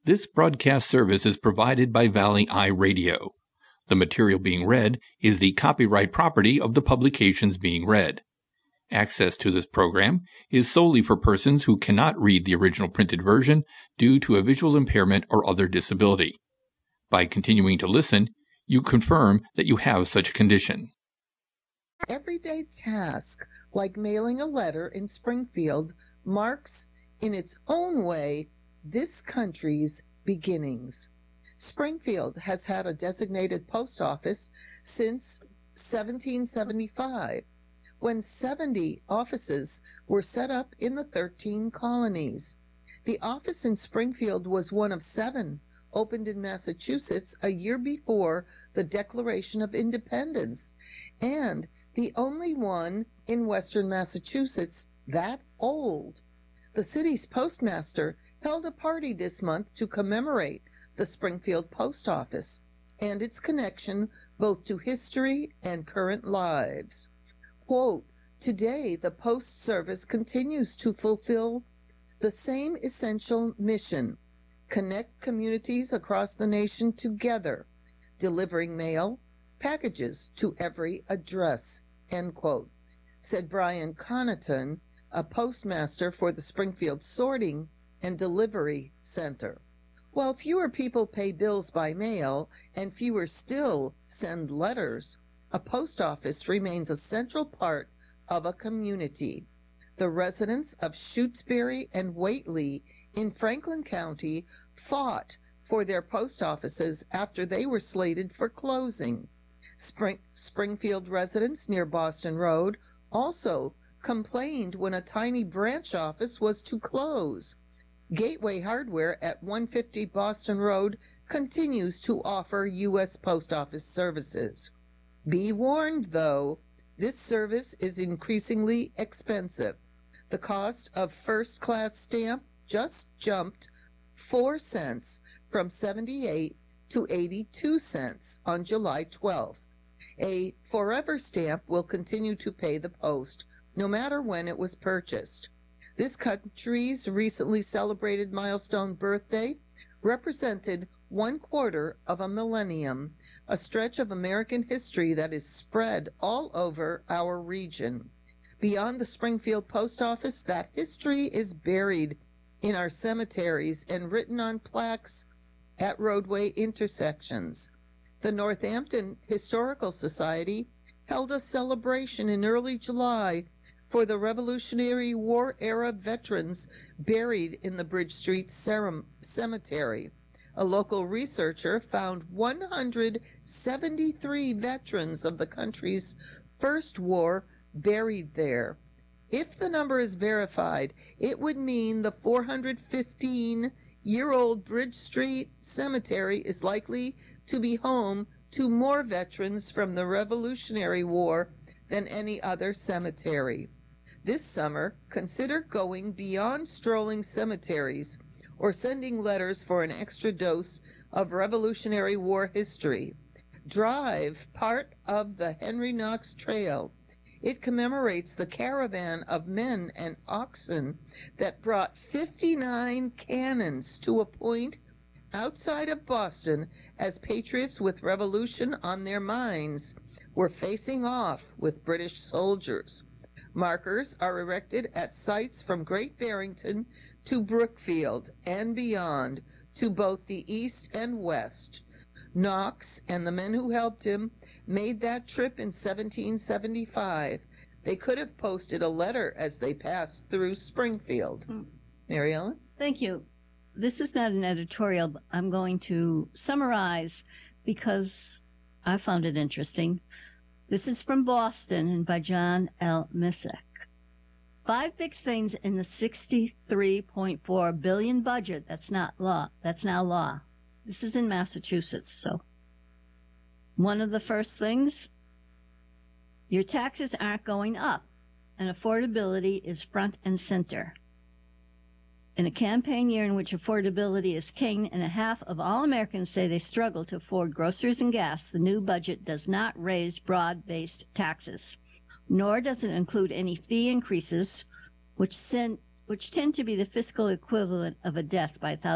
This broadcast service is provided by Valley Eye Radio. The material being read is the copyright property of the publications being read. Access to this program is solely for persons who cannot read the original printed version due to a visual impairment or other disability. By continuing to listen, you confirm that you have such a condition. Everyday task, like mailing a letter in Springfield, marks, in its own way, this country's beginnings. Springfield has had a designated post office since 1775, when 70 offices were set up in the 13 colonies. The office in Springfield was one of 7 opened in Massachusetts a year before the Declaration of Independence, and the only one in Western Massachusetts that old. The city's postmaster held a party this month to commemorate the Springfield Post Office and its connection both to history and current lives. Quote, "Today, the Post Service continues to fulfill the same essential mission: connect communities across the nation together, delivering mail, packages to every address," end quote, said Brian Connaughton, a postmaster for the Springfield Sorting and Delivery Center. While fewer people pay bills by mail and fewer still send letters, a post office remains a central part of a community. The residents of Shutesbury and Whately in Franklin County fought for their post offices after they were slated for closing. Springfield residents near Boston Road also complained when a tiny branch office was to close. Gateway Hardware at 150 Boston Road continues to offer U.S. Post Office services. Be warned, though, this service is increasingly expensive. The cost of first-class stamp just jumped 4 cents from 78 to 82 cents on July 12th. A forever stamp will continue to pay the post, no matter when it was purchased. This country's recently celebrated milestone birthday represented 1/4 of a millennium, a stretch of American history that is spread all over our region. Beyond the Springfield Post Office, that history is buried in our cemeteries and written on plaques at roadway intersections. The Northampton Historical Society held a celebration in early July for the Revolutionary War-era veterans buried in the Bridge Street Cemetery. A local researcher found 173 veterans of the country's first war buried there. If the number is verified, it would mean the 415-year-old Bridge Street Cemetery is likely to be home to more veterans from the Revolutionary War than any other cemetery. This summer, consider going beyond strolling cemeteries or sending letters for an extra dose of Revolutionary War history. Drive part of the Henry Knox Trail. It commemorates the caravan of men and oxen that brought 59 cannons to a point outside of Boston as patriots with revolution on their minds were facing off with British soldiers. Markers are erected at sites from Great Barrington to Brookfield and beyond to both the east and west. Knox and the men who helped him made that trip in 1775. They could have posted a letter as they passed through Springfield. Mary Ellen? Thank you. This is not an editorial, but I'm going to summarize because I found it interesting. This is from Boston and by John L. Missick. 5 big things in the $63.4 billion budget that's not law. That's now law. This is in Massachusetts, so. One of the first things, your taxes aren't going up, and affordability is front and center. In a campaign year in which affordability is king and a half of all Americans say they struggle to afford groceries and gas, the new budget does not raise broad-based taxes, nor does it include any fee increases, which tend to be the fiscal equivalent of a death by